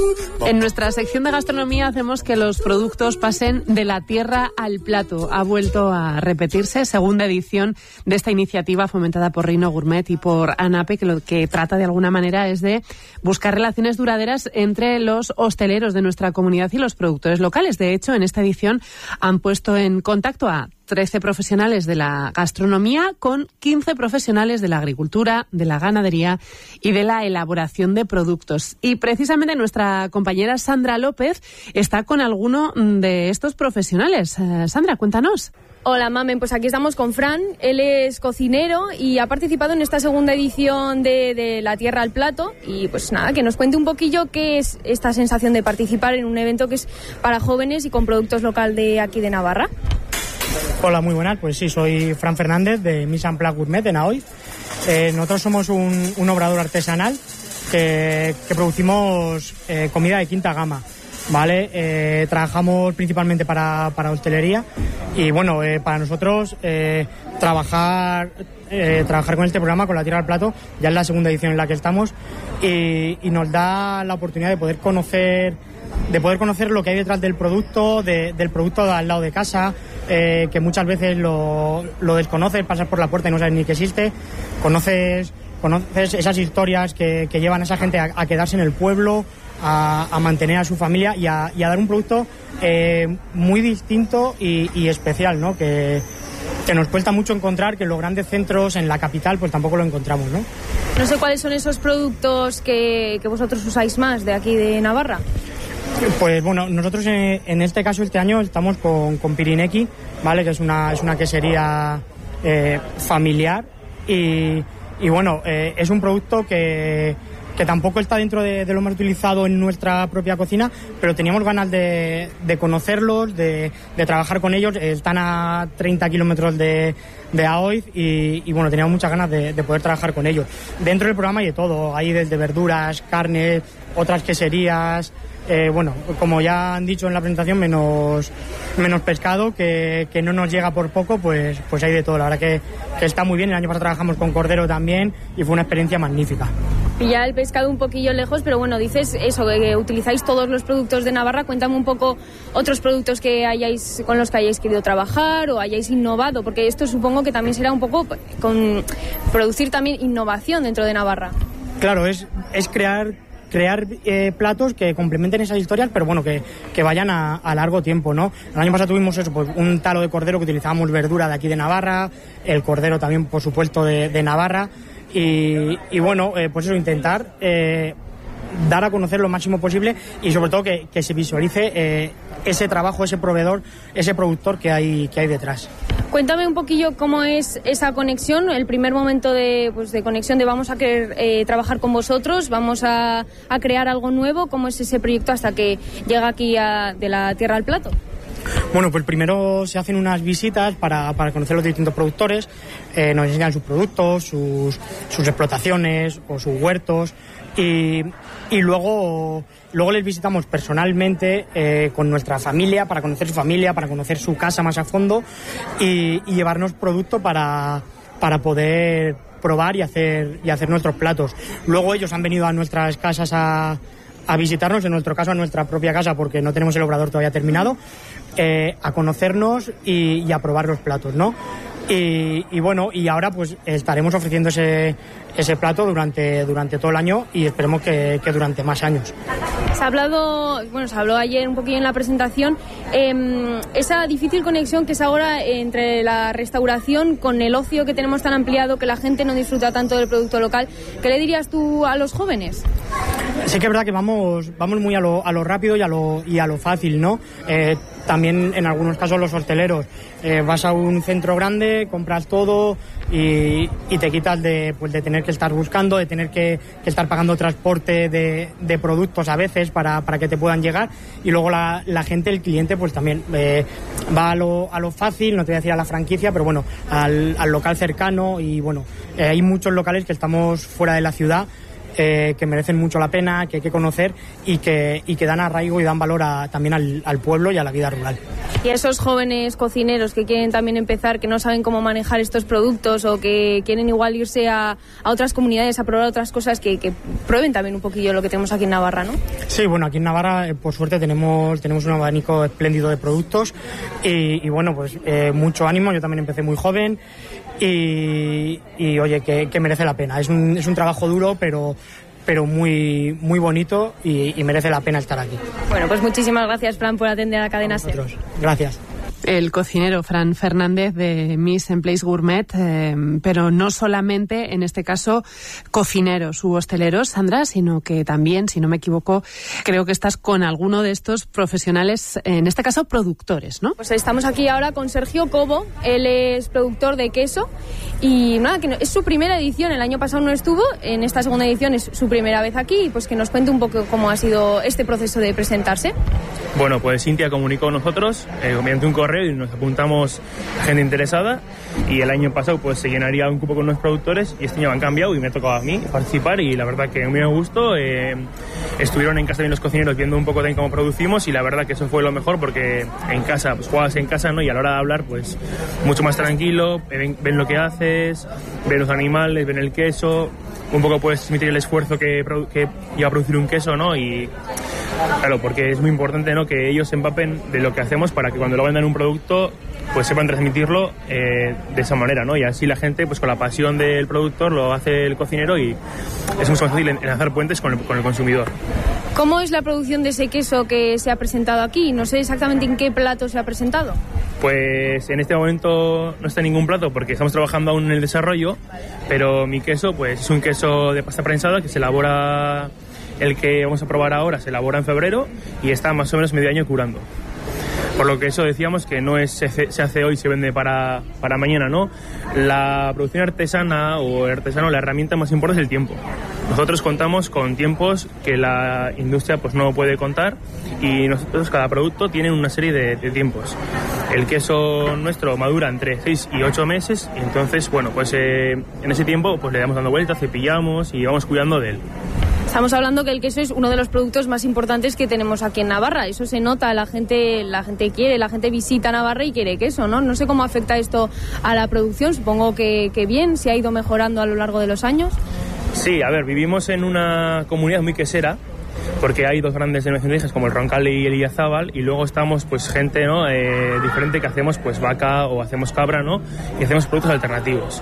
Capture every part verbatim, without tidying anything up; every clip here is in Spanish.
En nuestra sección de gastronomía hacemos que los productos pasen de la tierra al plato. Ha vuelto a repetirse, segunda edición de esta iniciativa fomentada por Reino Gourmet y por ANAPE, que lo que trata de alguna manera es de buscar relaciones duraderas entre los hosteleros de nuestra comunidad y los productores locales. De hecho, en esta edición han puesto en contacto a trece profesionales de la gastronomía con quince profesionales de la agricultura, de la ganadería y de la elaboración de productos. Y precisamente nuestra compañera Sandra López está con alguno de estos profesionales. Eh, Sandra, cuéntanos. Hola, Mamen. Pues aquí estamos con Fran. Él es cocinero y ha participado en esta segunda edición de, de La Tierra al Plato. Y pues nada, que nos cuente un poquillo qué es esta sensación de participar en un evento que es para jóvenes y con productos local de aquí de Navarra. Hola, muy buenas. Pues sí, soy Fran Fernández de Mise en Place Gourmet de Naoiz. Eh, nosotros somos un, un obrador artesanal que, que producimos eh, comida de quinta gama. Vale, eh, trabajamos principalmente para, para hostelería y bueno, eh, para nosotros eh, trabajar eh, trabajar con este programa, con La Tierra al Plato, ya es la segunda edición en la que estamos y, y nos da la oportunidad de poder conocer de poder conocer lo que hay detrás del producto, de, del producto de al lado de casa, eh, que muchas veces lo, lo desconoces, pasas por la puerta y no sabes ni que existe, conoces, conoces esas historias que, que llevan a esa gente a, a quedarse en el pueblo, A, a mantener a su familia y a, y a dar un producto eh, muy distinto y, y especial, ¿no? Que, que nos cuesta mucho encontrar, que en los grandes centros, en la capital, pues tampoco lo encontramos, ¿no? No sé cuáles son esos productos que, que vosotros usáis más de aquí de Navarra. Pues bueno, nosotros en, en este caso este año estamos con, con Pirineki, ¿vale? Que es una, es una quesería eh, familiar y, y bueno, eh, es un producto que... que tampoco está dentro de, de lo más utilizado en nuestra propia cocina, pero teníamos ganas de, de conocerlos, de, de trabajar con ellos. Están a treinta kilómetros de, de Aoiz y, y bueno, teníamos muchas ganas de, de poder trabajar con ellos. Dentro del programa hay de todo, hay desde verduras, carnes, otras queserías, eh, bueno, como ya han dicho en la presentación, menos, menos pescado, que, que no nos llega por poco, pues, pues hay de todo. La verdad que, que está muy bien. El año pasado trabajamos con cordero también y fue una experiencia magnífica. Pilla el pescado un poquillo lejos, pero bueno, dices eso, que utilizáis todos los productos de Navarra. Cuéntame un poco otros productos que hayáis con los que hayáis querido trabajar o hayáis innovado, porque esto supongo que también será un poco con producir también innovación dentro de Navarra. Claro, es, es crear crear eh, platos que complementen esas historias, pero bueno, que, que vayan a, a largo tiempo, ¿no? El año pasado tuvimos eso, pues un talo de cordero que utilizábamos verdura de aquí de Navarra, el cordero también, por supuesto, de, de Navarra. Y, y bueno, eh, pues eso, intentar eh, dar a conocer lo máximo posible y sobre todo que, que se visualice eh, ese trabajo, ese proveedor, ese productor que hay, que hay detrás. Cuéntame un poquillo cómo es esa conexión, el primer momento de, pues, de conexión de vamos a querer eh, trabajar con vosotros, vamos a, a crear algo nuevo. ¿Cómo es ese proyecto hasta que llega aquí a, de La Tierra al Plato? Bueno, pues primero se hacen unas visitas para, para conocer los distintos productores, eh, nos enseñan sus productos, sus, sus explotaciones o sus huertos y, y luego, luego les visitamos personalmente eh, con nuestra familia para conocer su familia, para conocer su casa más a fondo y, y llevarnos producto para, para poder probar y hacer, y hacer nuestros platos. Luego ellos han venido a nuestras casas a... a visitarnos, en nuestro caso a nuestra propia casa porque no tenemos el obrador todavía terminado, eh, a conocernos y, y a probar los platos, ¿no? Y, y bueno, y ahora pues estaremos ofreciendo ese, ese plato durante, durante todo el año y esperemos que, que durante más años. Se ha hablado, bueno, se habló ayer un poquillo en la presentación, eh, esa difícil conexión que es ahora entre la restauración con el ocio que tenemos tan ampliado, que la gente no disfruta tanto del producto local. ¿Qué le dirías tú a los jóvenes? Sí que es verdad que vamos, vamos muy a lo, a lo rápido y a lo, y a lo fácil, ¿no? Eh, también en algunos casos los hosteleros, eh, vas a un centro grande, compras todo y, y te quitas de, pues, de tener que estar buscando, de tener que, que estar pagando transporte de, de productos a veces para, para que te puedan llegar y luego la, la gente, el cliente, pues también eh, va a lo, a lo fácil, no te voy a decir a la franquicia, pero bueno, al, al local cercano y bueno, eh, hay muchos locales que estamos fuera de la ciudad eh, que merecen mucho la pena, que hay que conocer y que, y que dan arraigo y dan valor a, también al, al pueblo y a la vida rural. Y a esos jóvenes cocineros que quieren también empezar, que no saben cómo manejar estos productos o que quieren igual irse a, a otras comunidades a probar otras cosas, que, que prueben también un poquillo lo que tenemos aquí en Navarra, ¿no? Sí, bueno, aquí en Navarra, eh, por suerte, tenemos, tenemos un abanico espléndido de productos y, y bueno, pues eh, mucho ánimo. Yo también empecé muy joven y, y oye, que, que merece la pena. Es un, es un trabajo duro, pero... pero muy muy bonito y, y merece la pena estar aquí. Bueno, pues muchísimas gracias, Fran, por atender a Cadena SER. Gracias. El cocinero Fran Fernández de Mise en Place Gourmet, eh, pero no solamente, en este caso, cocineros u hosteleros, Sandra, sino que también, si no me equivoco, creo que estás con alguno de estos profesionales, en este caso, productores, ¿no? Pues estamos aquí ahora con Sergio Cobo, él es productor de queso y nada, que no, es su primera edición, el año pasado no estuvo, en esta segunda edición es su primera vez aquí, y pues que nos cuente un poco cómo ha sido este proceso de presentarse. Bueno, pues Cintia comunicó con nosotros eh, mediante un correo y nos apuntamos a gente interesada, y el año pasado pues se llenaría un cupo con unos productores y este año han cambiado y me ha tocado a mí participar y la verdad que a mí me gustó. Eh, estuvieron en casa también los cocineros viendo un poco de cómo producimos y la verdad que eso fue lo mejor porque en casa, pues juegas en casa, ¿no? Y a la hora de hablar pues mucho más tranquilo, ven, ven lo que haces, ven los animales, ven el queso, un poco puedes transmitir el esfuerzo que, que lleva a producir un queso, ¿no? Y claro, porque es muy importante, ¿no?, que ellos se empapen de lo que hacemos para que cuando lo vendan un producto pues sepan transmitirlo eh, de esa manera, ¿no? Y así la gente, pues con la pasión del productor, lo hace el cocinero y es mucho más fácil enlazar puentes con el, con el consumidor. ¿Cómo es la producción de ese queso que se ha presentado aquí? No sé exactamente en qué plato se ha presentado. Pues en este momento no está en ningún plato porque estamos trabajando aún en el desarrollo, pero mi queso pues es un queso de pasta prensada que se elabora, el que vamos a probar ahora se elabora en febrero y está más o menos medio año curando. Por lo que eso decíamos que no es se, se hace hoy, se vende para, para mañana, ¿no? La producción artesana o artesano, la herramienta más importante es el tiempo. Nosotros contamos con tiempos que la industria pues no puede contar y nosotros cada producto tiene una serie de, de tiempos. El queso nuestro madura entre seis y ocho meses y entonces, bueno, pues eh, en ese tiempo pues le damos dando vueltas, cepillamos y vamos cuidando de él. Estamos hablando que el queso es uno de los productos más importantes que tenemos aquí en Navarra. Eso se nota, la gente, la gente quiere, la gente visita Navarra y quiere queso, ¿no? No sé cómo afecta esto a la producción. Supongo que, que bien, se ha ido mejorando a lo largo de los años. Sí, a ver, vivimos en una comunidad muy quesera, porque hay dos grandes denominaciones como el Roncal y el Idiazábal y luego estamos pues gente, ¿no?, eh, diferente que hacemos pues vaca o hacemos cabra, ¿no?, y hacemos productos alternativos.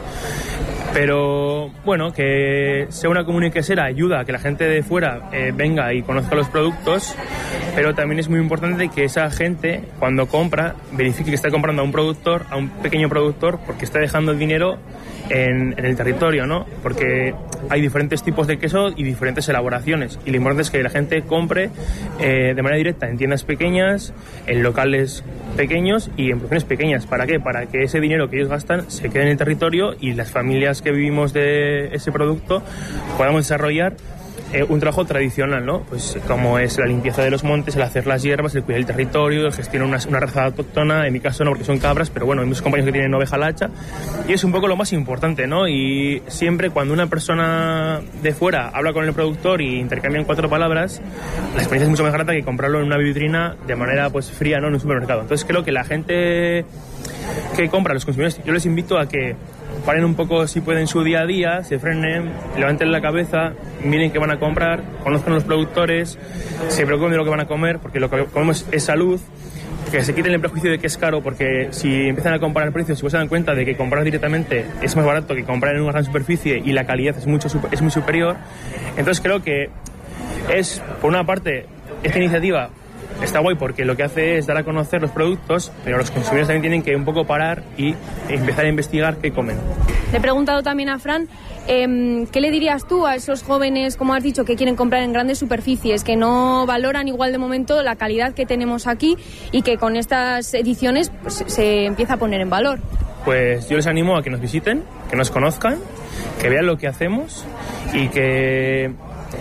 Pero bueno, que sea una comunidad quesera ayuda a que la gente de fuera eh, venga y conozca los productos, pero también es muy importante que esa gente cuando compra verifique que está comprando a un productor, a un pequeño productor, porque está dejando el dinero en, en el territorio, ¿no? Porque hay diferentes tipos de queso y diferentes elaboraciones y lo importante es que la gente compre eh, de manera directa en tiendas pequeñas, en locales pequeños y en producciones pequeñas. ¿Para qué? Para que ese dinero que ellos gastan se quede en el territorio y las familias que vivimos de ese producto podamos desarrollar eh, un trabajo tradicional, ¿no? Pues como es la limpieza de los montes, el hacer las hierbas, el cuidar el territorio, el gestionar una, una raza autóctona, en mi caso no porque son cabras, pero bueno, hay muchos compañeros que tienen oveja lacha y es un poco lo más importante, ¿no? Y siempre cuando una persona de fuera habla con el productor y intercambian cuatro palabras, la experiencia es mucho más grata que comprarlo en una vitrina de manera pues fría, ¿no?, en un supermercado. Entonces creo que la gente que compra, los consumidores, yo les invito a que paren un poco si pueden su día a día, se frenen, levanten la cabeza, miren qué van a comprar, conozcan los productores, se preocupen de lo que van a comer, porque lo que comemos es salud, que se quiten el prejuicio de que es caro, porque si empiezan a comparar precios, si se dan cuenta de que comprar directamente es más barato que comprar en una gran superficie y la calidad es, mucho, es muy superior, entonces creo que es, por una parte, esta iniciativa está guay porque lo que hace es dar a conocer los productos, pero los consumidores también tienen que un poco parar y empezar a investigar qué comen. Le he preguntado también a Fran, eh, ¿qué le dirías tú a esos jóvenes, como has dicho, que quieren comprar en grandes superficies, que no valoran igual de momento la calidad que tenemos aquí y que con estas ediciones pues, se empieza a poner en valor? Pues yo les animo a que nos visiten, que nos conozcan, que vean lo que hacemos y que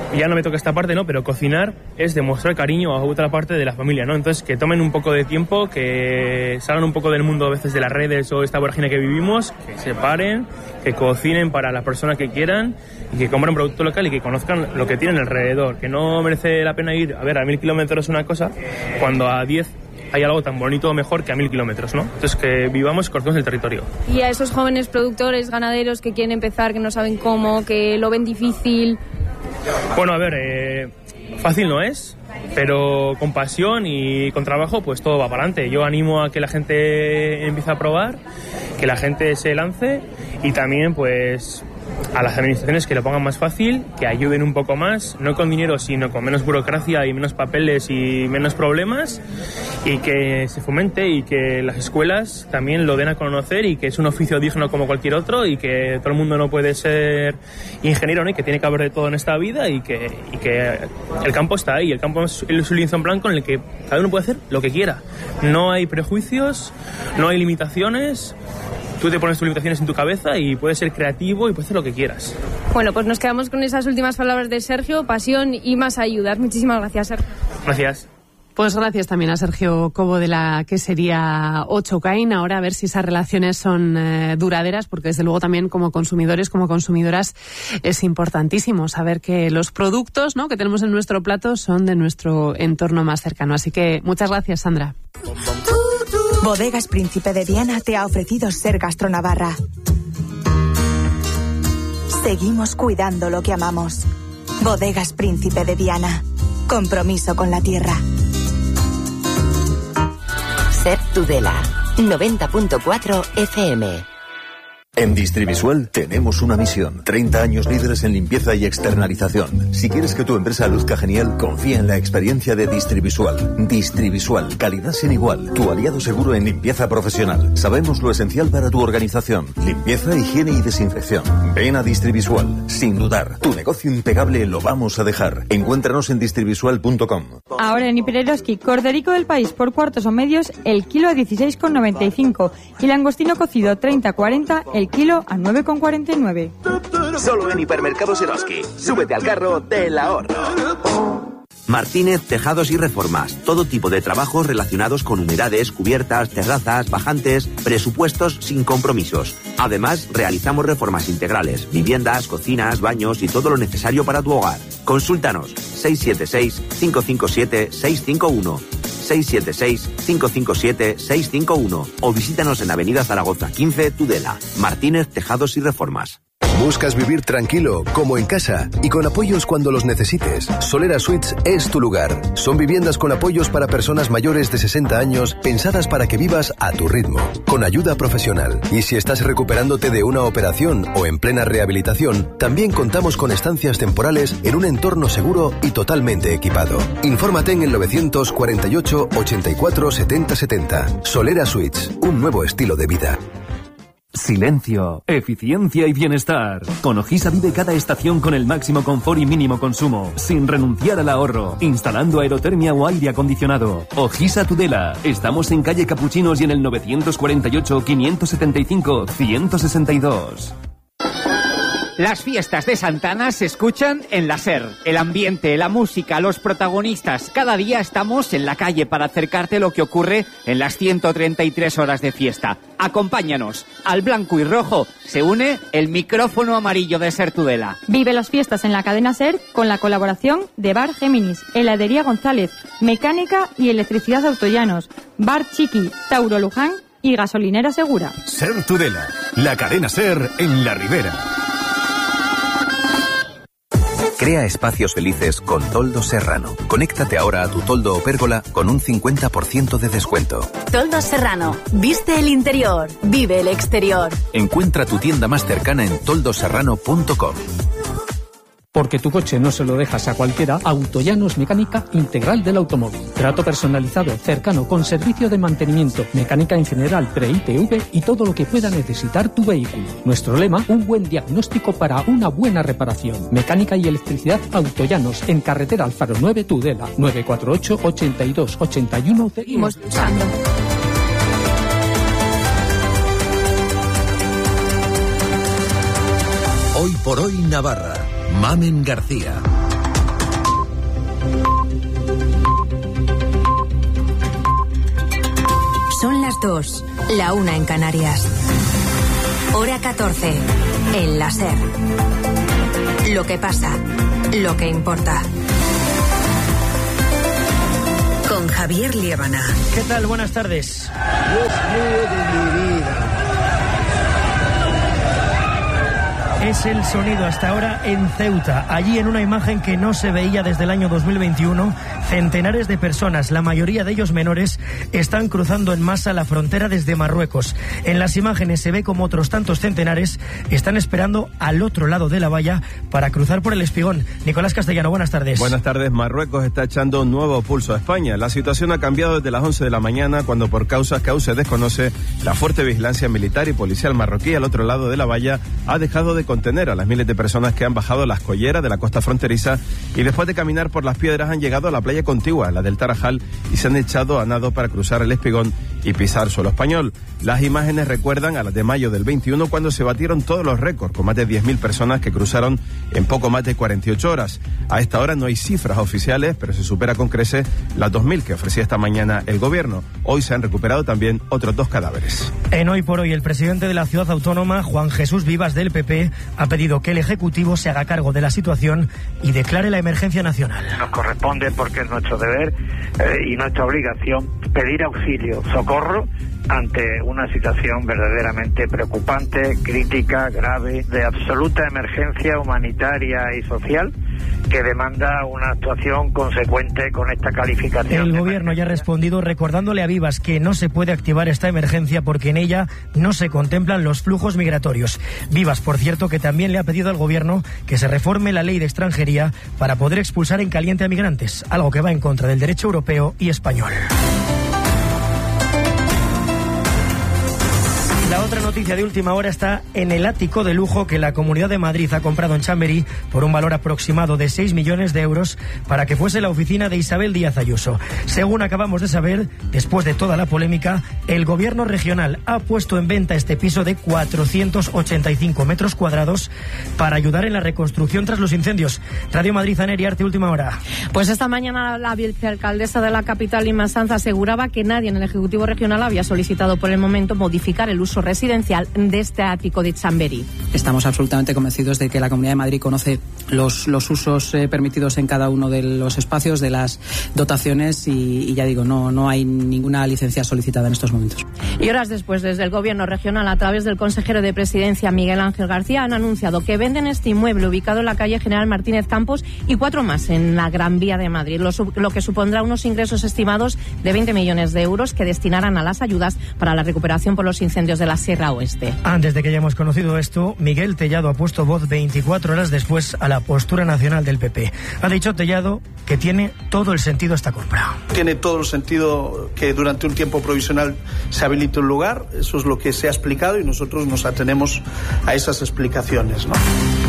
ya no me toca esta parte, ¿no? Pero cocinar es demostrar cariño a otra parte de la familia, ¿no? Entonces, que tomen un poco de tiempo, que salgan un poco del mundo a veces de las redes o esta vorágine que vivimos, que se paren, que cocinen para las personas que quieran y que compren producto local y que conozcan lo que tienen alrededor. Que no merece la pena ir, a ver, a mil kilómetros una cosa, cuando a diez hay algo tan bonito o mejor que a mil kilómetros, ¿no? Entonces, que vivamos, conozcamos el territorio. Y a esos jóvenes productores, ganaderos que quieren empezar, que no saben cómo, que lo ven difícil... Bueno, a ver, eh, fácil no es, pero con pasión y con trabajo, pues todo va para adelante. Yo animo a que la gente empiece a probar, que la gente se lance y también, pues, a las administraciones que lo pongan más fácil, que ayuden un poco más, no con dinero, sino con menos burocracia y menos papeles y menos problemas, y que se fomente y que las escuelas también lo den a conocer y que es un oficio digno como cualquier otro y que todo el mundo no puede ser ingeniero, ¿no? Y que tiene que haber de todo en esta vida y que, y que el campo está ahí, el campo es un lienzo en blanco en el que cada uno puede hacer lo que quiera. No hay prejuicios, no hay limitaciones. Tú te pones tus limitaciones en tu cabeza y puedes ser creativo y puedes hacer lo que quieras. Bueno, pues nos quedamos con esas últimas palabras de Sergio, pasión y más ayudas. Muchísimas gracias, Sergio. Gracias. Pues gracias también a Sergio Cobo de la quesería Ochocaín. Ahora a ver si esas relaciones son eh, duraderas, porque desde luego también como consumidores, como consumidoras, es importantísimo saber que los productos, ¿no?, que tenemos en nuestro plato son de nuestro entorno más cercano. Así que muchas gracias, Sandra. Bodegas Príncipe de Viana te ha ofrecido Ser Gastronavarra. Seguimos cuidando lo que amamos. Bodegas Príncipe de Viana. Compromiso con la tierra. Ser Tudela, noventa punto cuatro F M. En Distrivisual tenemos una misión. treinta años líderes en limpieza y externalización. Si quieres que tu empresa luzca genial, confía en la experiencia de Distrivisual. Distrivisual, calidad sin igual. Tu aliado seguro en limpieza profesional. Sabemos lo esencial para tu organización. Limpieza, higiene y desinfección. Ven a Distrivisual. Sin dudar, tu negocio impecable lo vamos a dejar. Encuéntranos en distrivisual punto com. Ahora en Hipereroski, corderico del país por cuartos o medios, el kilo a dieciséis con noventa y cinco. Y langostino cocido treinta cuarenta, el kilo a nueve con cuarenta y nueve. Solo en Hipermercados Eroski. Súbete al carro del ahorro. Martínez Tejados y Reformas. Todo tipo de trabajos relacionados con humedades, cubiertas, terrazas, bajantes, presupuestos sin compromisos. Además, realizamos reformas integrales, viviendas, cocinas, baños y todo lo necesario para tu hogar. Consúltanos seis siete seis, cinco cinco siete, seis cinco uno. seis siete seis, cinco cinco siete, seis cinco uno o visítanos en Avenida Zaragoza quince, Tudela. Martínez Tejados y Reformas. ¿Buscas vivir tranquilo, como en casa, y con apoyos cuando los necesites? Solera Suites es tu lugar. Son viviendas con apoyos para personas mayores de sesenta años, pensadas para que vivas a tu ritmo, con ayuda profesional. Y si estás recuperándote de una operación o en plena rehabilitación, también contamos con estancias temporales en un entorno seguro y totalmente equipado. Infórmate en el novecientos cuarenta y ocho, ochenta y cuatro, setenta setenta. Solera Suites, un nuevo estilo de vida. Silencio, eficiencia y bienestar. Con Ojisa vive cada estación con el máximo confort y mínimo consumo, sin renunciar al ahorro, instalando aerotermia o aire acondicionado. Ojisa Tudela. Estamos en calle Capuchinos y en el novecientos cuarenta y ocho, quinientos setenta y cinco, ciento sesenta y dos. Las fiestas de Santana se escuchan en la SER. El ambiente, la música, los protagonistas. Cada día estamos en la calle para acercarte lo que ocurre en las ciento treinta y tres horas de fiesta. Acompáñanos. Al blanco y rojo se une el micrófono amarillo de SER Tudela. Vive las fiestas en la cadena SER con la colaboración de Bar Géminis, Heladería González, Mecánica y Electricidad Autollanos, Bar Chiqui, Tauro Luján y Gasolinera Segura. SER Tudela, la cadena SER en la Ribera. Crea espacios felices con Toldo Serrano. Conéctate ahora a tu toldo o pérgola con un cincuenta por ciento de descuento. Toldo Serrano. Viste el interior. Vive el exterior. Encuentra tu tienda más cercana en toldo serrano punto com. Porque tu coche no se lo dejas a cualquiera, Autollanos Mecánica Integral del Automóvil. Trato personalizado, cercano, con servicio de mantenimiento, mecánica en general, pre-I T V y todo lo que pueda necesitar tu vehículo. Nuestro lema, un buen diagnóstico para una buena reparación. Mecánica y electricidad Autollanos, en carretera Alfaro nueve, Tudela, nueve cuatro ocho, ochenta y dos, ochenta y uno. Seguimos luchando. Hoy por hoy Navarra. Mamen García. dos, la una en Canarias. Hora catorce, en la SER. Lo que pasa, lo que importa. Con Javier Liébana. ¿Qué tal? Buenas tardes. Dios mío de mi vida. Es el sonido hasta ahora en Ceuta. Allí, en una imagen que no se veía desde el año dos mil veintiuno, centenares de personas, la mayoría de ellos menores, están cruzando en masa la frontera desde Marruecos. En las imágenes se ve como otros tantos centenares están esperando al otro lado de la valla para cruzar por el Espigón. Nicolás Castellano, buenas tardes. Buenas tardes. Marruecos está echando un nuevo pulso a España. La situación ha cambiado desde las once de la mañana, cuando por causas que aún se desconoce, la fuerte vigilancia militar y policial marroquí al otro lado de la valla ha dejado de contener a las miles de personas que han bajado las colleras de la costa fronteriza y después de caminar por las piedras han llegado a la playa contigua, la del Tarajal, y se han echado a nado para cruzar el Espigón y pisar suelo español. Las imágenes recuerdan a las de mayo del veintiuno, cuando se batieron todos los récords, con más de diez mil personas que cruzaron en poco más de cuarenta y ocho horas. A esta hora no hay cifras oficiales, pero se supera con creces las dos mil que ofrecía esta mañana el gobierno. Hoy se han recuperado también otros dos cadáveres. En Hoy por Hoy, el presidente de la ciudad autónoma, Juan Jesús Vivas, del P P, ha pedido que el Ejecutivo se haga cargo de la situación y declare la emergencia nacional. Nos corresponde, porque es nuestro deber eh, y nuestra obligación, pedir auxilio, socorro ante una situación verdaderamente preocupante, crítica, grave, de absoluta emergencia humanitaria y social, que demanda una actuación consecuente con esta calificación. El gobierno ya ha respondido recordándole a Vivas que no se puede activar esta emergencia porque en ella no se contemplan los flujos migratorios. Vivas, por cierto, que también le ha pedido al gobierno que se reforme la ley de extranjería para poder expulsar en caliente a migrantes, algo que va en contra del derecho europeo y español. La otra noticia de última hora está en el ático de lujo que la Comunidad de Madrid ha comprado en Chamberí por un valor aproximado de seis millones de euros para que fuese la oficina de Isabel Díaz Ayuso. Según acabamos de saber, después de toda la polémica, el gobierno regional ha puesto en venta este piso de cuatrocientos ochenta y cinco metros cuadrados para ayudar en la reconstrucción tras los incendios. Radio Madrid, Aneria Arte, última hora. Pues esta mañana la vicealcaldesa de la capital, Inma Sanz, aseguraba que nadie en el Ejecutivo Regional había solicitado por el momento modificar el uso residencial de este ático de Chamberí. Estamos absolutamente convencidos de que la Comunidad de Madrid conoce los, los usos eh, permitidos en cada uno de los espacios, de las dotaciones y, y ya digo, no, no hay ninguna licencia solicitada en estos momentos. Y horas después, desde el Gobierno regional, a través del consejero de Presidencia, Miguel Ángel García, han anunciado que venden este inmueble ubicado en la calle General Martínez Campos y cuatro más en la Gran Vía de Madrid, lo, lo que supondrá unos ingresos estimados de veinte millones de euros que destinarán a las ayudas para la recuperación por los incendios de la Sierra Oeste. Antes de que hayamos conocido esto, Miguel Tellado ha puesto voz veinticuatro horas después a la postura nacional del P P. Ha dicho Tellado que tiene todo el sentido esta compra. Tiene todo el sentido que durante un tiempo provisional se habilite un lugar, eso es lo que se ha explicado y nosotros nos atenemos a esas explicaciones, ¿no?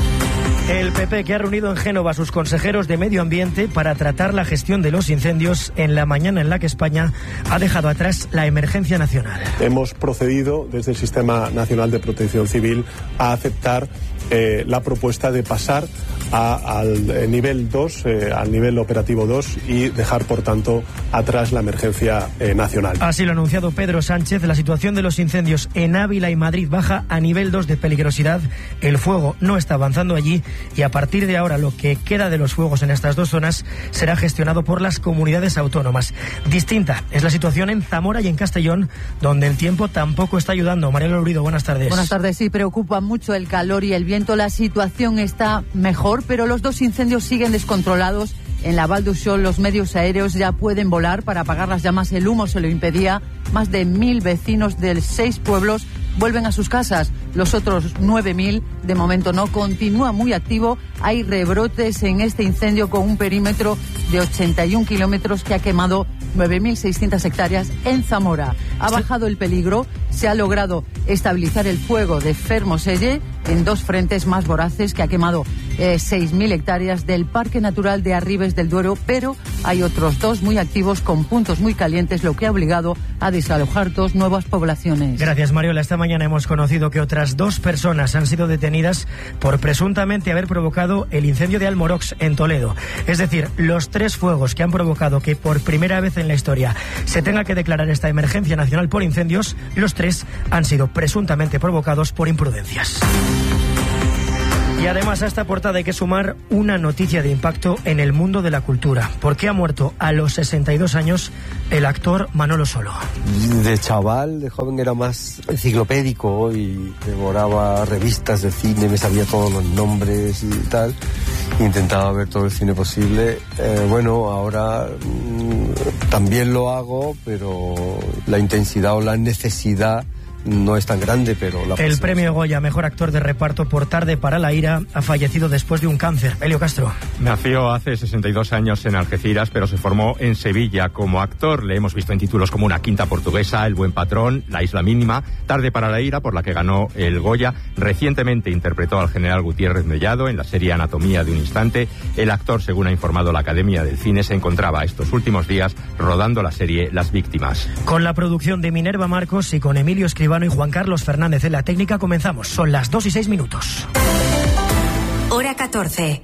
El P P, que ha reunido en Génova a sus consejeros de Medio Ambiente para tratar la gestión de los incendios en la mañana en la que España ha dejado atrás la emergencia nacional. Hemos procedido desde el Sistema Nacional de Protección Civil a aceptar eh, la propuesta de pasar a, al nivel dos, eh, al nivel operativo dos y dejar, por tanto, atrás la emergencia eh, nacional. Así lo ha anunciado Pedro Sánchez. La situación de los incendios en Ávila y Madrid baja a nivel dos de peligrosidad. El fuego no está avanzando allí y a partir de ahora lo que queda de los fuegos en estas dos zonas será gestionado por las comunidades autónomas. Distinta es la situación en Zamora y en Castellón, donde el tiempo tampoco está ayudando. Mariela Lurido, buenas tardes. Buenas tardes. Sí, preocupa mucho el calor y el viento. La situación está mejor, pero los dos incendios siguen descontrolados. En la Val d'Uixó los medios aéreos ya pueden volar para apagar las llamas. El humo se lo impedía. Más de mil vecinos de seis pueblos vuelven a sus casas. Los otros nueve mil, de momento no. Continúa muy activo. Hay rebrotes en este incendio con un perímetro de ochenta y un kilómetros que ha quemado nueve mil seiscientas hectáreas en Zamora. Ha bajado el peligro. Se ha logrado estabilizar el fuego de Fermoselle en dos frentes más voraces que ha quemado eh, seis mil hectáreas del Parque Natural de Arribes del Duero, pero hay otros dos muy activos con puntos muy calientes, lo que ha obligado a desalojar dos nuevas poblaciones. Gracias, Mariola. Esta mañana hemos conocido que otras dos personas han sido detenidas por presuntamente haber provocado el incendio de Almorox en Toledo. Es decir, los tres fuegos que han provocado que por primera vez en la historia se tenga que declarar esta emergencia nacional por incendios, los tres han sido presuntamente provocados por imprudencias. Y además a esta portada hay que sumar una noticia de impacto en el mundo de la cultura, porque ha muerto a los sesenta y dos años el actor Manolo Solo. De chaval, de joven era más enciclopédico y devoraba revistas de cine, me sabía todos los nombres y tal. Intentaba ver todo el cine posible. Eh, bueno, ahora mmm, también lo hago, pero la intensidad o la necesidad no es tan grande, pero... La el premio Goya Mejor Actor de Reparto por Tarde para la Ira ha fallecido después de un cáncer. Elio Castro. Nació hace sesenta y dos años en Algeciras, pero se formó en Sevilla como actor. Le hemos visto en títulos como Una Quinta Portuguesa, El Buen Patrón, La Isla Mínima, Tarde para la Ira, por la que ganó el Goya. Recientemente interpretó al general Gutiérrez Mellado en la serie Anatomía de un Instante. El actor, según ha informado la Academia del Cine, se encontraba estos últimos días rodando la serie Las Víctimas. Con la producción de Minerva Marcos y con Emilio Escribano y Juan Carlos Fernández en la técnica comenzamos. Son las dos y seis minutos. Hora catorce.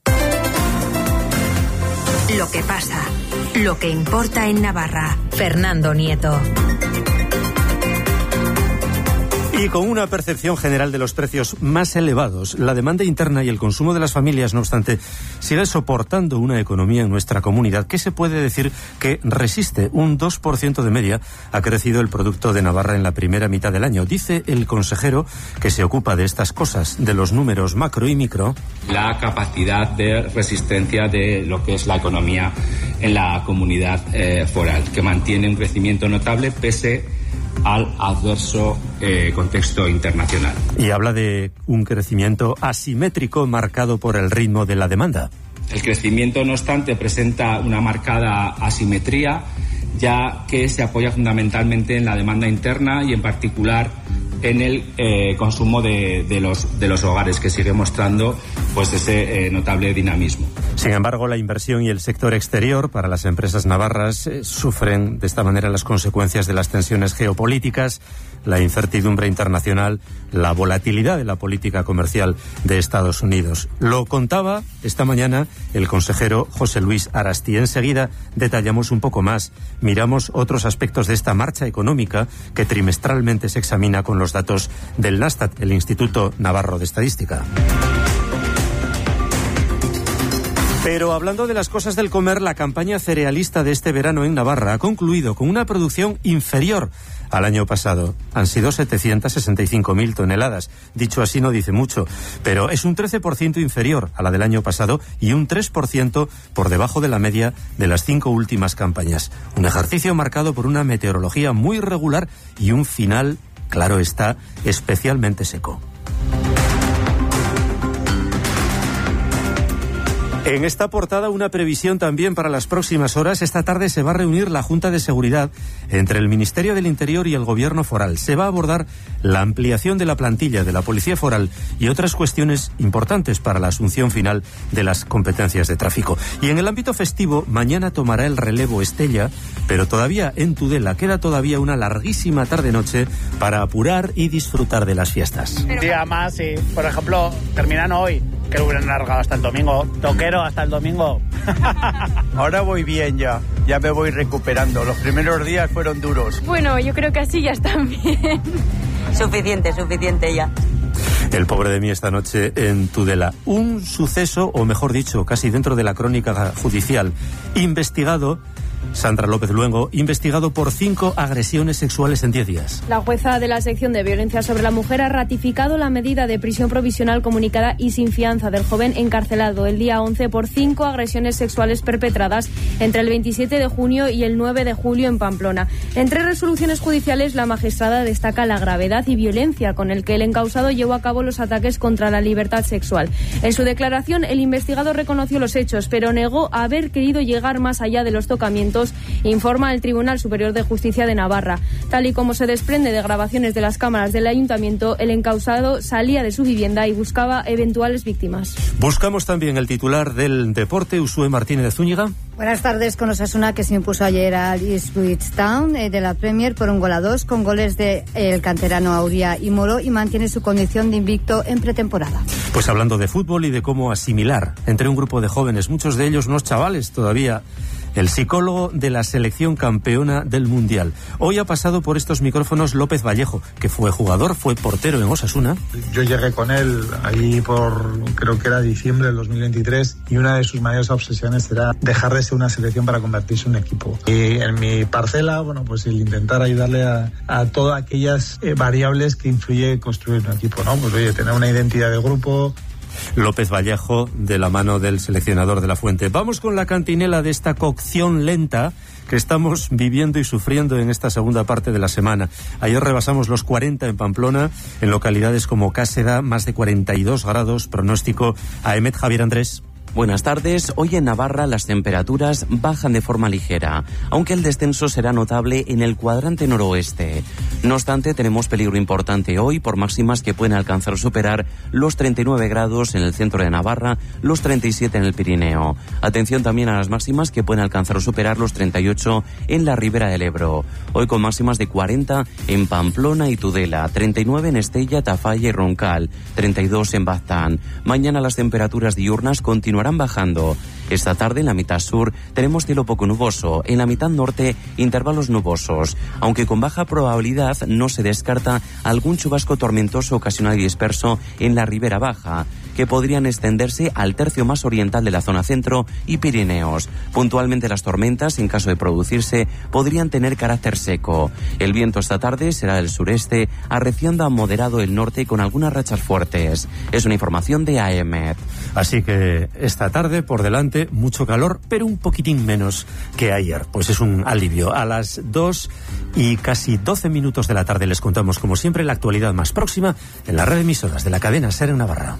Lo que pasa, lo que importa en Navarra. Fernando Nieto. Y con una percepción general de los precios más elevados, la demanda interna y el consumo de las familias, no obstante, sigue soportando una economía en nuestra comunidad que se puede decir que resiste. Un dos por ciento de media ha crecido el producto de Navarra en la primera mitad del año. Dice el consejero que se ocupa de estas cosas, de los números macro y micro. La capacidad de resistencia de lo que es la economía en la comunidad eh, foral, que mantiene un crecimiento notable pese al adverso eh, contexto internacional. Y habla de un crecimiento asimétrico marcado por el ritmo de la demanda. El crecimiento, no obstante, presenta una marcada asimetría, ya que se apoya fundamentalmente en la demanda interna y en particular en el eh, consumo de, de, los, de los hogares, que sigue mostrando pues ese eh, notable dinamismo. Sin embargo, la inversión y el sector exterior para las empresas navarras eh, sufren de esta manera las consecuencias de las tensiones geopolíticas, la incertidumbre internacional, la volatilidad de la política comercial de Estados Unidos. Lo contaba esta mañana el consejero José Luis Arasti. Enseguida detallamos un poco más, miramos otros aspectos de esta marcha económica que trimestralmente se examina con los datos del Nastat, el Instituto Navarro de Estadística. Pero hablando de las cosas del comer, la campaña cerealista de este verano en Navarra ha concluido con una producción inferior al año pasado. Han sido setecientas sesenta y cinco mil toneladas. Dicho así no dice mucho, pero es un trece por ciento inferior a la del año pasado y un tres por ciento por debajo de la media de las cinco últimas campañas. Un ejercicio marcado por una meteorología muy irregular y un final, claro está, especialmente seco. En esta portada una previsión también para las próximas horas. Esta tarde se va a reunir la Junta de Seguridad entre el Ministerio del Interior y el Gobierno foral. Se va a abordar la ampliación de la plantilla de la Policía Foral y otras cuestiones importantes para la asunción final de las competencias de tráfico. Y en el ámbito festivo, mañana tomará el relevo Estella, pero todavía en Tudela queda todavía una larguísima tarde-noche para apurar y disfrutar de las fiestas. Un día más, sí. Por ejemplo, terminan hoy, que lo hubieran alargado hasta el domingo. Toquero hasta el domingo. Ahora voy bien ya, ya me voy recuperando. Los primeros días fueron duros. Bueno, yo creo que así ya están bien. Suficiente, suficiente ya. El pobre de mí esta noche en Tudela. Un suceso, o mejor dicho, casi dentro de la crónica judicial, investigado, Sandra López Luengo, investigado por cinco agresiones sexuales en diez días. La jueza de la sección de violencia sobre la mujer ha ratificado la medida de prisión provisional comunicada y sin fianza del joven encarcelado el día once por cinco agresiones sexuales perpetradas entre el veintisiete de junio y el nueve de julio en Pamplona. En tres resoluciones judiciales, la magistrada destaca la gravedad y violencia con el que el encausado llevó a cabo los ataques contra la libertad sexual. En su declaración, el investigado reconoció los hechos, pero negó haber querido llegar más allá de los tocamientos puntos, informa el Tribunal Superior de Justicia de Navarra. Tal y como se desprende de grabaciones de las cámaras del ayuntamiento, el encausado salía de su vivienda y buscaba eventuales víctimas. Buscamos también el titular del deporte, Usue Martínez de Zúñiga. Buenas tardes, con Osasuna, que se impuso ayer al Ipswich Town eh, de la Premier por un gol a dos, con goles de el canterano Auria y Moro, y mantiene su condición de invicto en pretemporada. Pues hablando de fútbol y de cómo asimilar entre un grupo de jóvenes, muchos de ellos unos chavales todavía, el psicólogo de la selección campeona del Mundial. Hoy ha pasado por estos micrófonos López Vallejo, que fue jugador, fue portero en Osasuna. Yo llegué con él ahí por, creo que era diciembre del dos mil veintitrés, y una de sus mayores obsesiones era dejar de ser una selección para convertirse en un equipo. Y en mi parcela, bueno, pues el intentar ayudarle a, a todas aquellas eh, variables que influye en construir un equipo, ¿no? Pues oye, tener una identidad de grupo. López Vallejo, de la mano del seleccionador de la Fuente. Vamos con la cantinela de esta cocción lenta que estamos viviendo y sufriendo en esta segunda parte de la semana. Ayer rebasamos los cuarenta en Pamplona, en localidades como Cáseda, más de cuarenta y dos grados, pronóstico a Emet. Javier Andrés. Buenas tardes. Hoy en Navarra las temperaturas bajan de forma ligera, aunque el descenso será notable en el cuadrante noroeste. No obstante, tenemos peligro importante hoy por máximas que pueden alcanzar o superar los treinta y nueve grados en el centro de Navarra, los treinta y siete en el Pirineo. Atención también a las máximas que pueden alcanzar o superar los treinta y ocho en la Ribera del Ebro. Hoy con máximas de cuarenta en Pamplona y Tudela, treinta y nueve en Estella, Tafalla y Roncal, treinta y dos en Baztán. Mañana las temperaturas diurnas continuarán bajando. Esta tarde en la mitad sur tenemos cielo poco nuboso, en la mitad norte intervalos nubosos, aunque con baja probabilidad no se descarta algún chubasco tormentoso ocasional y disperso en la Ribera Baja, que podrían extenderse al tercio más oriental de la zona centro y Pirineos. Puntualmente las tormentas, en caso de producirse, podrían tener carácter seco. El viento esta tarde será del sureste, arreciando a moderado el norte con algunas rachas fuertes. Es una información de A E M E T. Así que esta tarde por delante mucho calor, pero un poquitín menos que ayer. Pues es un alivio. A las dos y casi doce minutos de la tarde les contamos, como siempre, la actualidad más próxima en la red de emisoras de la cadena SER en Navarra.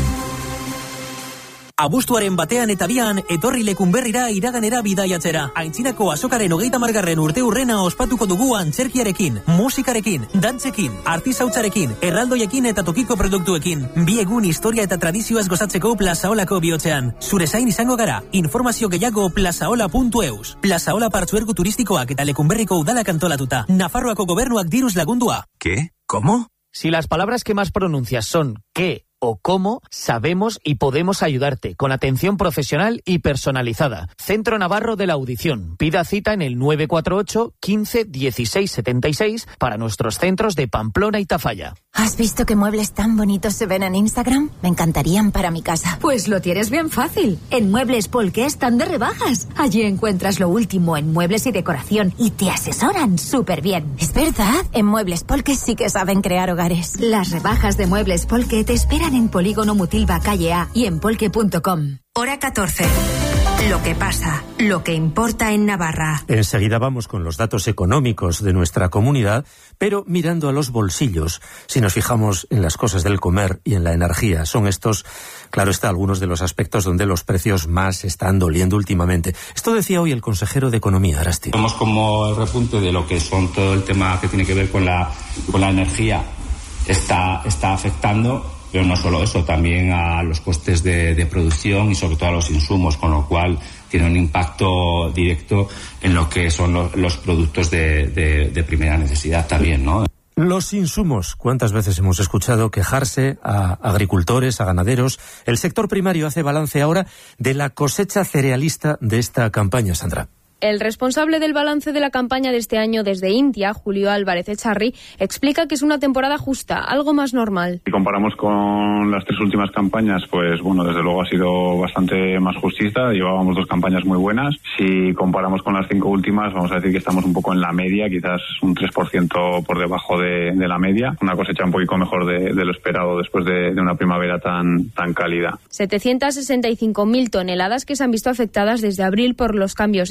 Abuztuaren batean eta bian, etorri lekunberrira iraganera bidaiatzera. Aintzinako azokaren hogeita margarren urte urrena ospatuko dugu antzerkiarekin, musikarekin, dantzekin, artizautzarekin, erraldoiekin eta tokiko produktuekin. Bi egun historia eta tradizioaz gozatzeko Plazaolako bihotzean. Zure zain izango gara, informazio gehiago plazaola puntu eus. Plazaola partzuergo turistikoak eta lekunberriko udalak antolatuta. Nafarroako gobernuak diruz lagundua. ¿Qué? ¿Cómo? Si las palabras que más pronuncias son ¿qué? O cómo, sabemos y podemos ayudarte con atención profesional y personalizada. Centro Navarro de la Audición. Pida cita en el nueve cuatro ocho, quince, dieciséis, setenta y seis para nuestros centros de Pamplona y Tafalla. ¿Has visto qué muebles tan bonitos se ven en Instagram? Me encantarían para mi casa. Pues lo tienes bien fácil. En Muebles Polke están de rebajas. Allí encuentras lo último en muebles y decoración y te asesoran súper bien. ¿Es verdad? En Muebles Polke sí que saben crear hogares. Las rebajas de Muebles Polke te esperan en Polígono Mutilva Calle A y en polke punto com. Hora catorce. Lo que pasa, lo que importa en Navarra. Enseguida vamos con los datos económicos de nuestra comunidad, pero mirando a los bolsillos, si nos fijamos en las cosas del comer y en la energía. Son estos, claro está, algunos de los aspectos donde los precios más están doliendo últimamente. Esto decía hoy el consejero de Economía, Arasti. Vemos como el repunte de lo que son todo el tema que tiene que ver con la, con la energía está, está afectando. Pero no solo eso, también a los costes de, de producción y sobre todo a los insumos, con lo cual tiene un impacto directo en lo que son los, los productos de, de, de primera necesidad también, ¿no? Los insumos. ¿Cuántas veces hemos escuchado quejarse a agricultores, a ganaderos? El sector primario hace balance ahora de la cosecha cerealista de esta campaña, Sandra. El responsable del balance de la campaña de este año desde Intia, Julio Álvarez Echarri, explica que es una temporada justa, algo más normal. Si comparamos con las tres últimas campañas, pues bueno, desde luego ha sido bastante más justita. Llevábamos dos campañas muy buenas. Si comparamos con las cinco últimas, vamos a decir que estamos un poco en la media, quizás un tres por ciento por debajo de, de la media. Una cosecha un poquito mejor de, de lo esperado después de, de una primavera tan, tan cálida. setecientas sesenta y cinco mil toneladas que se han visto afectadas desde abril por los cambios en las temperaturas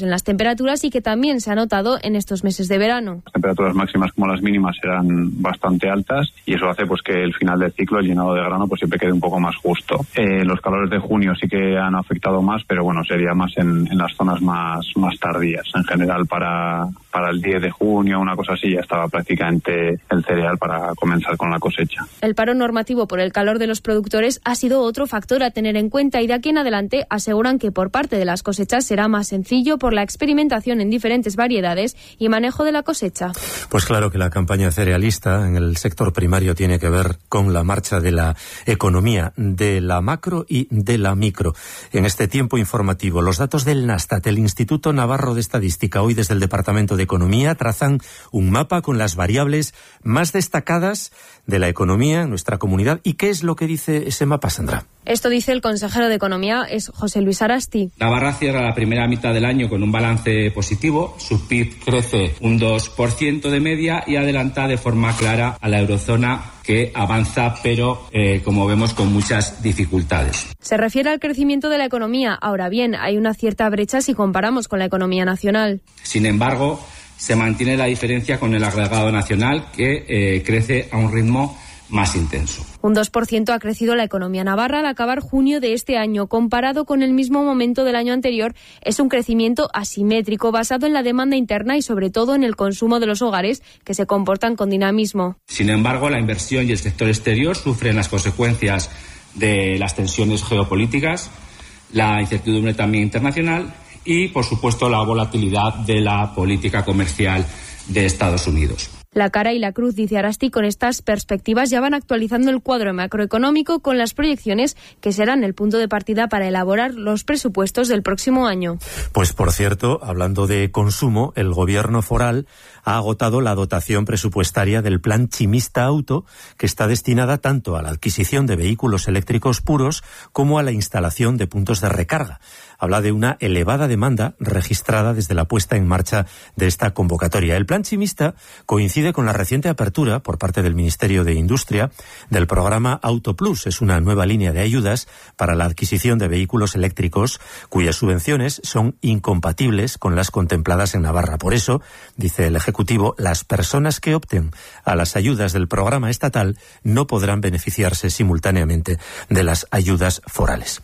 temperaturas y que también se ha notado en estos meses de verano. Las temperaturas máximas como las mínimas eran bastante altas y eso hace pues que el final del ciclo, el llenado de grano, pues siempre quede un poco más justo. Eh, los calores de junio sí que han afectado más, pero bueno, sería más en, en las zonas más, más tardías. En general, para, para el diez de junio, una cosa así, ya estaba prácticamente el cereal para comenzar con la cosecha. El paro normativo por el calor de los productores ha sido otro factor a tener en cuenta y de aquí en adelante aseguran que por parte de las cosechas será más sencillo por la experimentación en diferentes variedades y manejo de la cosecha. Pues claro que la campaña cerealista en el sector primario tiene que ver con la marcha de la economía, de la macro y de la micro. En este tiempo informativo, los datos del Nastat, el Instituto Navarro de Estadística, hoy desde el Departamento de Economía, trazan un mapa con las variables más destacadas de la economía en nuestra comunidad. ¿Y qué es lo que dice ese mapa, Sandra? Esto dice el consejero de Economía, es José Luis Arasti. Navarra cierra la primera mitad del año con un balance positivo. Su P I B crece un dos por ciento de media y adelanta de forma clara a la eurozona, que avanza, pero eh, como vemos, con muchas dificultades. Se refiere al crecimiento de la economía. Ahora bien, hay una cierta brecha si comparamos con la economía nacional. Sin embargo, se mantiene la diferencia con el agregado nacional, que eh, crece a un ritmo más intenso. Un dos por ciento ha crecido la economía navarra al acabar junio de este año. Comparado con el mismo momento del año anterior, es un crecimiento asimétrico basado en la demanda interna y sobre todo en el consumo de los hogares, que se comportan con dinamismo. Sin embargo, la inversión y el sector exterior sufren las consecuencias de las tensiones geopolíticas, la incertidumbre también internacional y, por supuesto, la volatilidad de la política comercial de Estados Unidos. La cara y la cruz, dice Arasti, con estas perspectivas ya van actualizando el cuadro macroeconómico con las proyecciones que serán el punto de partida para elaborar los presupuestos del próximo año. Pues por cierto, hablando de consumo, el gobierno foral ha agotado la dotación presupuestaria del Plan Chimista Auto, que está destinada tanto a la adquisición de vehículos eléctricos puros como a la instalación de puntos de recarga. Habla de una elevada demanda registrada desde la puesta en marcha de esta convocatoria. El Plan Chimista coincide con la reciente apertura por parte del Ministerio de Industria del programa Auto Plus. Es una nueva línea de ayudas para la adquisición de vehículos eléctricos cuyas subvenciones son incompatibles con las contempladas en Navarra. Por eso, dice el Ejecutivo, las personas que opten a las ayudas del programa estatal no podrán beneficiarse simultáneamente de las ayudas forales.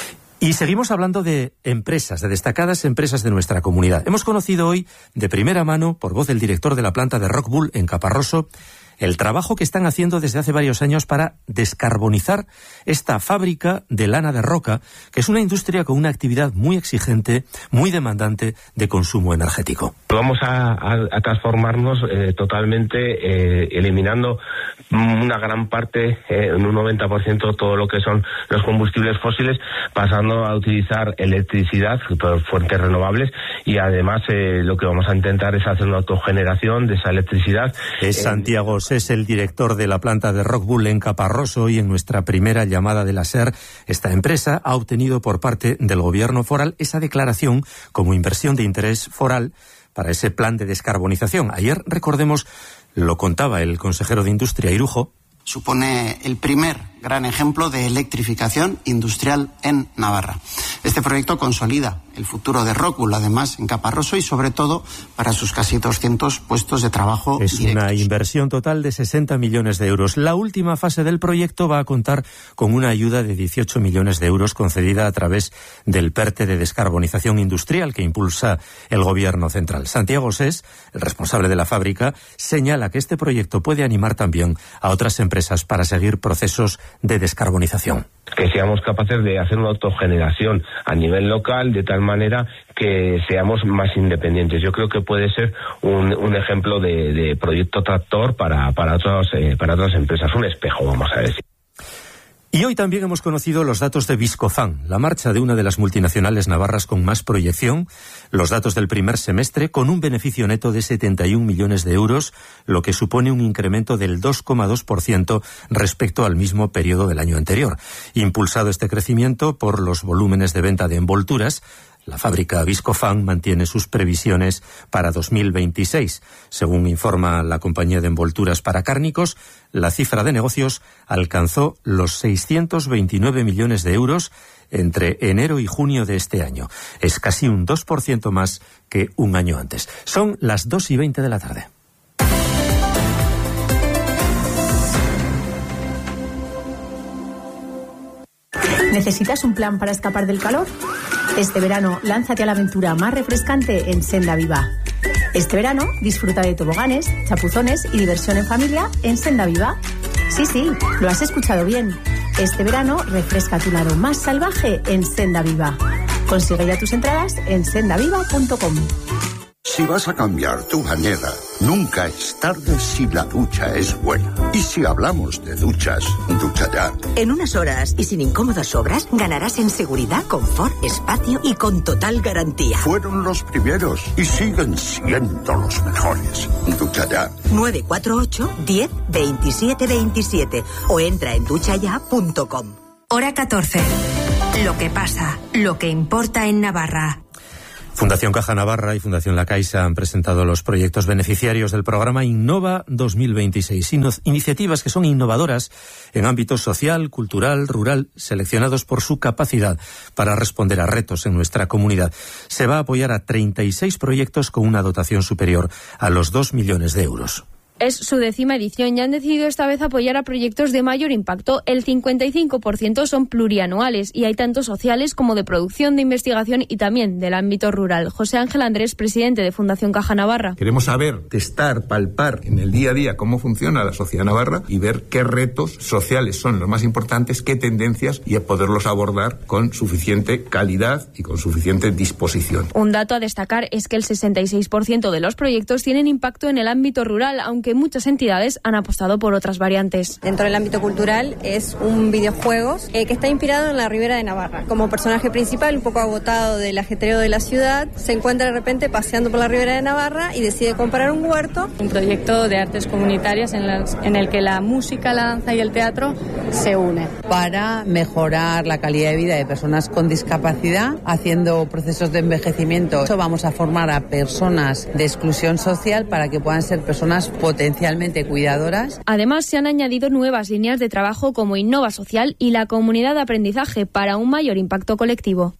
Y seguimos hablando de empresas, de destacadas empresas de nuestra comunidad. Hemos conocido hoy, de primera mano, por voz del director de la planta de Rockwool en Caparroso, el trabajo que están haciendo desde hace varios años para descarbonizar esta fábrica de lana de roca, que es una industria con una actividad muy exigente, muy demandante de consumo energético. Vamos a, a, a transformarnos eh, totalmente, eh, eliminando una gran parte, eh, en un noventa por ciento, todo lo que son los combustibles fósiles, pasando a utilizar electricidad por fuentes renovables y además eh, lo que vamos a intentar es hacer una autogeneración de esa electricidad. Es Santiago es el director de la planta de Rockwool en Caparroso y en nuestra primera llamada de la SER, esta empresa ha obtenido por parte del gobierno foral esa declaración como inversión de interés foral para ese plan de descarbonización. Ayer, recordemos, lo contaba el consejero de Industria, Irujo. Supone el primer gran ejemplo de electrificación industrial en Navarra. Este proyecto consolida el futuro de Rockwool, además, en Caparroso y, sobre todo, para sus casi doscientos puestos de trabajo Es directos. Una inversión total de sesenta millones de euros. La última fase del proyecto va a contar con una ayuda de dieciocho millones de euros concedida a través del PERTE de descarbonización industrial que impulsa el gobierno central. Santiago Sés, el responsable de la fábrica, señala que este proyecto puede animar también a otras empresas para seguir procesos de descarbonización. Que seamos capaces de hacer una autogeneración a nivel local de tal manera que seamos más independientes. Yo creo que puede ser un, un ejemplo de, de proyecto tractor para, para, otros, eh, para otras empresas, un espejo, vamos a decir. Y hoy también hemos conocido los datos de Viscofan, la marcha de una de las multinacionales navarras con más proyección, los datos del primer semestre con un beneficio neto de setenta y un millones de euros, lo que supone un incremento del dos coma dos por ciento respecto al mismo periodo del año anterior. Impulsado este crecimiento por los volúmenes de venta de envolturas, la fábrica Viscofan mantiene sus previsiones para dos mil veintiséis. Según informa la compañía de envolturas para cárnicos, la cifra de negocios alcanzó los seiscientos veintinueve millones de euros entre enero y junio de este año. Es casi un dos por ciento más que un año antes. Son las dos y veinte de la tarde. ¿Necesitas un plan para escapar del calor? Este verano, lánzate a la aventura más refrescante en Senda Viva. Este verano, disfruta de toboganes, chapuzones y diversión en familia en Senda Viva. Sí, sí, lo has escuchado bien. Este verano, refresca tu lado más salvaje en Senda Viva. Consigue ya tus entradas en senda viva punto com. Si vas a cambiar tu bañera, nunca es tarde si la ducha es buena. Y si hablamos de duchas, Ducha Ya. En unas horas y sin incómodas obras, ganarás en seguridad, confort, espacio y con total garantía. Fueron los primeros y siguen siendo los mejores. Ducha Ya. nueve cuatro ocho, diez, veintisiete veintisiete o entra en ducha ya punto com. Hora catorce. Lo que pasa, lo que importa en Navarra. Fundación Caja Navarra y Fundación La Caixa han presentado los proyectos beneficiarios del programa Innova dos mil veintiséis. Iniciativas que son innovadoras en ámbito social, cultural, rural, seleccionados por su capacidad para responder a retos en nuestra comunidad. Se va a apoyar a treinta y seis proyectos con una dotación superior a los dos millones de euros. Es su décima edición y han decidido esta vez apoyar a proyectos de mayor impacto. El cincuenta y cinco por ciento son plurianuales y hay tanto sociales como de producción, de investigación y también del ámbito rural. José Ángel Andrés, presidente de Fundación Caja Navarra. Queremos saber, testar, palpar en el día a día cómo funciona la sociedad navarra y ver qué retos sociales son los más importantes, qué tendencias y a poderlos abordar con suficiente calidad y con suficiente disposición. Un dato a destacar es que el sesenta y seis por ciento de los proyectos tienen impacto en el ámbito rural, aunque que muchas entidades han apostado por otras variantes. Dentro del ámbito cultural es un videojuego eh, que está inspirado en la Ribera de Navarra. Como personaje principal, un poco agotado del ajetreo de la ciudad, se encuentra de repente paseando por la Ribera de Navarra y decide comprar un huerto. Un proyecto de artes comunitarias en, las, en el que la música, la danza y el teatro se unen. Para mejorar la calidad de vida de personas con discapacidad, haciendo procesos de envejecimiento. Vamos a formar a personas de exclusión social para que puedan ser personas potencialmente cuidadoras. Además, se han añadido nuevas líneas de trabajo como Innova Social y la comunidad de aprendizaje para un mayor impacto colectivo.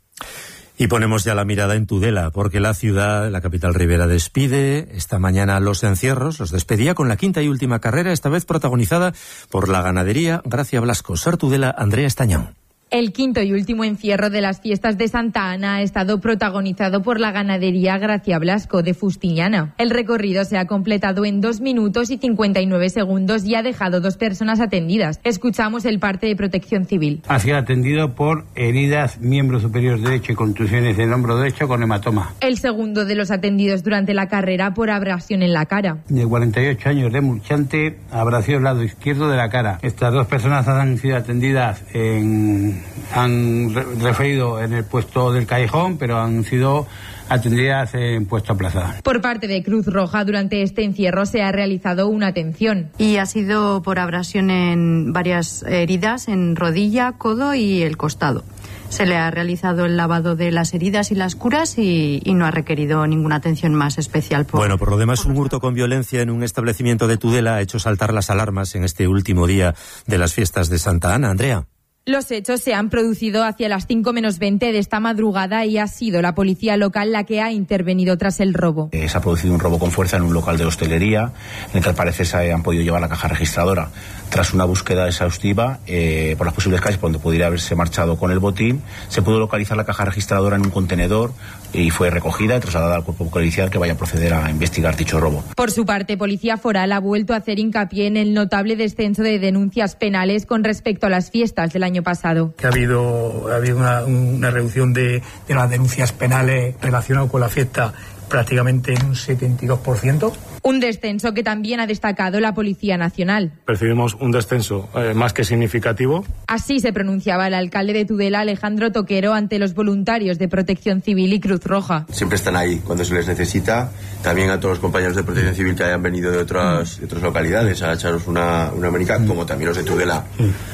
Y ponemos ya la mirada en Tudela, porque la ciudad, la capital ribera, despide esta mañana los encierros, los despedía con la quinta y última carrera, esta vez protagonizada por la ganadería Gracia Blasco. Sar Tudela, Andrea Estañón. El quinto y último encierro de las fiestas de Santa Ana ha estado protagonizado por la ganadería Gracia Blasco de Fustiñana. El recorrido se ha completado en dos minutos y cincuenta y nueve segundos y ha dejado dos personas atendidas. Escuchamos el parte de Protección Civil. Ha sido atendido por heridas, miembro superior derecho y contusiones del hombro derecho con hematoma. El segundo de los atendidos durante la carrera por abrasión en la cara. De cuarenta y ocho años de Murchante, abrasión al lado izquierdo de la cara. Estas dos personas han sido atendidas en... han referido en el puesto del Callejón, pero han sido atendidas en puesto a plaza. Por parte de Cruz Roja, durante este encierro se ha realizado una atención. Y ha sido por abrasión en varias heridas, en rodilla, codo y el costado. Se le ha realizado el lavado de las heridas y las curas y, y no ha requerido ninguna atención más especial. Por, bueno, por lo demás, un hurto con violencia en un establecimiento de Tudela ha hecho saltar las alarmas en este último día de las fiestas de Santa Ana. Andrea. Los hechos se han producido hacia las cinco menos veinte de esta madrugada y ha sido la policía local la que ha intervenido tras el robo. Eh, se ha producido un robo con fuerza en un local de hostelería en el que al parecer se han podido llevar la caja registradora. Tras una búsqueda exhaustiva eh, por las posibles calles por donde pudiera haberse marchado con el botín, se pudo localizar la caja registradora en un contenedor y fue recogida y trasladada al cuerpo policial que vaya a proceder a investigar dicho robo. Por su parte, Policía Foral ha vuelto a hacer hincapié en el notable descenso de denuncias penales con respecto a las fiestas del año pasado. Que ha habido, ha habido una, una reducción de, de las denuncias penales relacionadas con la fiesta prácticamente en un setenta y dos por ciento. Un descenso que también ha destacado la Policía Nacional. Percibimos un descenso eh, más que significativo. Así se pronunciaba el alcalde de Tudela, Alejandro Toquero, ante los voluntarios de Protección Civil y Cruz Roja. Siempre están ahí cuando se les necesita. También a todos los compañeros de Protección Civil que hayan venido de otras, de otras localidades a echaros una, una manica, como también los de Tudela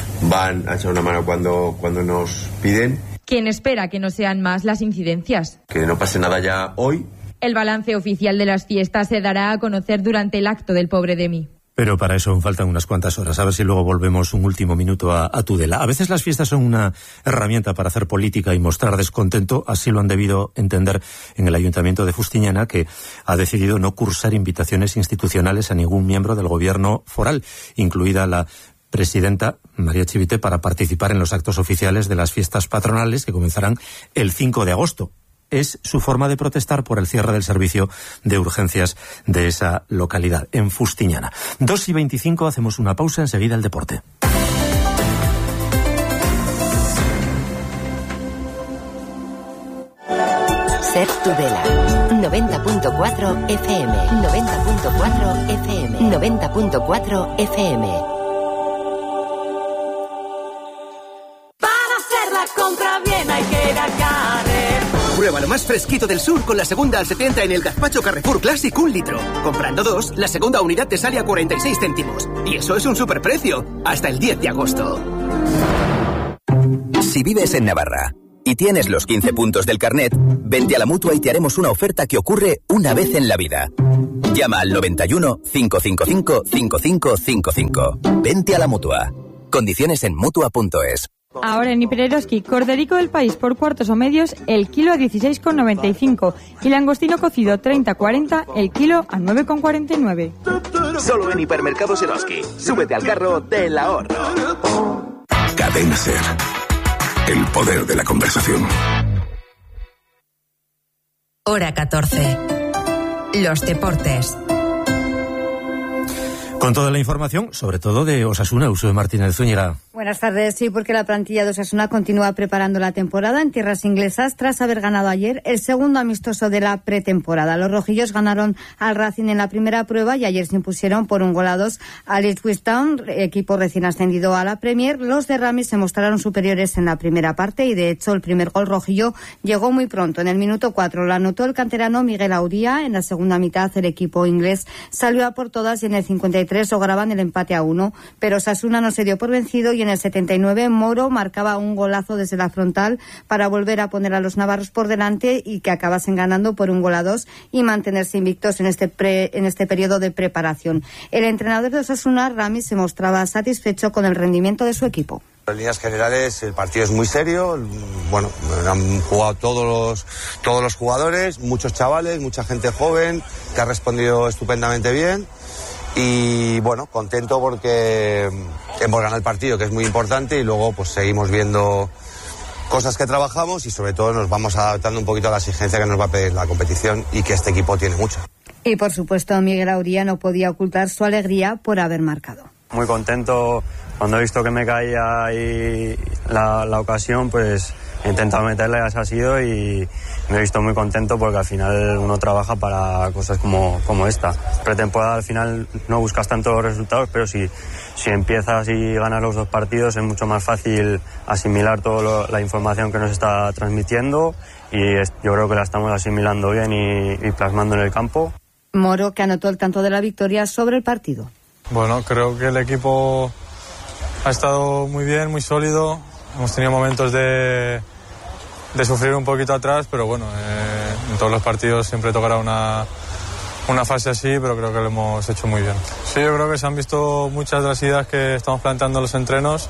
van a echar una mano cuando, cuando nos piden. Quien espera que no sean más las incidencias. Que no pase nada ya hoy. El balance oficial de las fiestas se dará a conocer durante el acto del Pobre de mí. Pero para eso aún faltan unas cuantas horas. A ver si luego volvemos un último minuto a, a Tudela. A veces las fiestas son una herramienta para hacer política y mostrar descontento. Así lo han debido entender en el Ayuntamiento de Fustiñana, que ha decidido no cursar invitaciones institucionales a ningún miembro del gobierno foral, incluida la presidenta María Chivite, para participar en los actos oficiales de las fiestas patronales que comenzarán el cinco de agosto. Es su forma de protestar por el cierre del servicio de urgencias de esa localidad, en Fustiñana. dos y veinticinco, hacemos una pausa, enseguida el deporte. Ser Tudela, noventa punto cuatro F M, noventa punto cuatro F M, noventa punto cuatro F M. Para hacer la compra bien hay que ir a Carrefour. Prueba lo más fresquito del sur con la segunda al setenta en el gazpacho Carrefour Classic un litro. Comprando dos, la segunda unidad te sale a cuarenta y seis céntimos. Y eso es un superprecio, hasta el diez de agosto. Si vives en Navarra y tienes los quince puntos del carnet, vente a la Mutua y te haremos una oferta que ocurre una vez en la vida. Llama al noventa y uno, cinco cinco cinco, cinco cinco cinco cinco. Vente a la Mutua. Condiciones en Mutua punto es. Ahora en Hipereroski, corderico del país por cuartos o medios, el kilo a dieciséis con noventa y cinco. Y langostino cocido treinta cuarenta, el kilo a nueve con cuarenta y nueve. Solo en Hipermercados Eroski. Súbete al carro del ahorro. Cadena Ser. El poder de la conversación. Hora catorce. Los deportes. Con toda la información, sobre todo de Osasuna, Uxue Martínez Zúñiga. Buenas tardes, sí, porque la plantilla de Osasuna continúa preparando la temporada en tierras inglesas tras haber ganado ayer el segundo amistoso de la pretemporada. Los rojillos ganaron al Racing en la primera prueba y ayer se impusieron por un gol a dos al Ipswich Town, equipo recién ascendido a la Premier. Los de Ramis se mostraron superiores en la primera parte y de hecho el primer gol rojillo llegó muy pronto. En el minuto cuatro lo anotó el canterano Miguel Auría. En la segunda mitad el equipo inglés salió a por todas y en el cincuenta y tres lograban el empate a uno, pero Osasuna no se dio por vencido y en el setenta y nueve Moro marcaba un golazo desde la frontal para volver a poner a los navarros por delante y que acabasen ganando por un gol a dos y mantenerse invictos en este pre, en este periodo de preparación. El entrenador de Osasuna, Ramis, se mostraba satisfecho con el rendimiento de su equipo. En líneas generales el partido es muy serio, bueno, han jugado todos los, todos los jugadores, muchos chavales, mucha gente joven que ha respondido estupendamente bien. Y bueno, contento porque hemos ganado el partido, que es muy importante, y luego pues seguimos viendo cosas que trabajamos y sobre todo nos vamos adaptando un poquito a la exigencia que nos va a pedir la competición y que este equipo tiene mucho. Y por supuesto Miguel Auría no podía ocultar su alegría por haber marcado. Muy contento, cuando he visto que me caía ahí la, la ocasión, pues he intentado meterle, así ha sido, y me he visto muy contento porque al final uno trabaja para cosas como, como esta. Pretemporada al final no buscas tantos resultados, pero si, si empiezas y ganas los dos partidos es mucho más fácil asimilar toda la información que nos está transmitiendo y es, yo creo que la estamos asimilando bien y, y plasmando en el campo. Moro, que anotó el tanto de la victoria sobre el partido. Bueno, creo que el equipo ha estado muy bien, muy sólido. Hemos tenido momentos de, de sufrir un poquito atrás, pero bueno, eh, en todos los partidos siempre tocará una, una fase así, pero creo que lo hemos hecho muy bien. Sí, yo creo que se han visto muchas de las ideas que estamos planteando en los entrenos.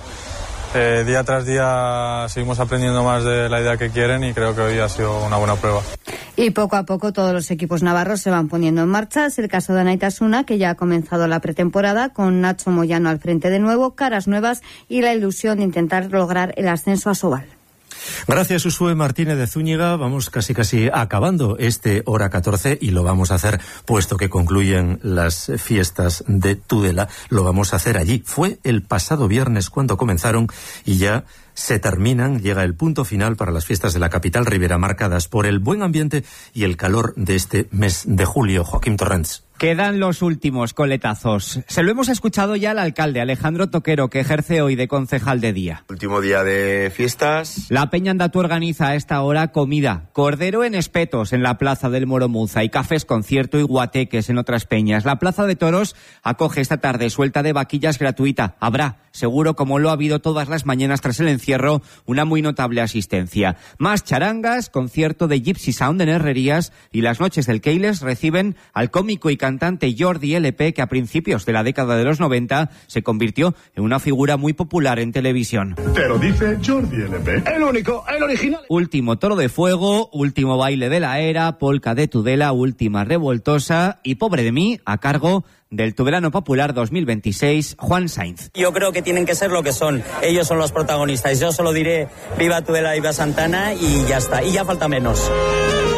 Eh, día tras día seguimos aprendiendo más de la idea que quieren y creo que hoy ha sido una buena prueba. Y poco a poco todos los equipos navarros se van poniendo en marcha. Es el caso de Anaitasuna, que ya ha comenzado la pretemporada con Nacho Moyano al frente de nuevo, caras nuevas y la ilusión de intentar lograr el ascenso a Sobal. Gracias, Uxue Martínez de Zúñiga. Vamos casi casi acabando este hora catorce y lo vamos a hacer, puesto que concluyen las fiestas de Tudela, lo vamos a hacer allí. Fue el pasado viernes cuando comenzaron y ya se terminan, llega el punto final para las fiestas de la capital ribera, marcadas por el buen ambiente y el calor de este mes de julio. Joaquín Torrents. Quedan los últimos coletazos. Se lo hemos escuchado ya al alcalde Alejandro Toquero, que ejerce hoy de concejal de día. Último día de fiestas. La Peña Andatú organiza a esta hora comida, cordero en espetos en la Plaza del Moromuza y cafés concierto y guateques en otras peñas. La Plaza de Toros acoge esta tarde suelta de vaquillas gratuita. Habrá, seguro, como lo ha habido todas las mañanas tras el encierro, encierro una muy notable asistencia. Más charangas, concierto de Gypsy Sound en Herrerías y las noches del Keiles reciben al cómico y cantante Jordi L P, que a principios de la década de los noventa se convirtió en una figura muy popular en televisión. Te lo dice Jordi L P. El único, el original. Último Toro de Fuego, último Baile de la Era, Polka de Tudela, última Revoltosa y Pobre de mí, a cargo del Tudelano Popular dos mil veintiséis, Juan Sainz. Yo creo que tienen que ser lo que son. Ellos son los protagonistas. Yo solo diré viva Tudela, viva Santana y ya está. Y ya falta menos.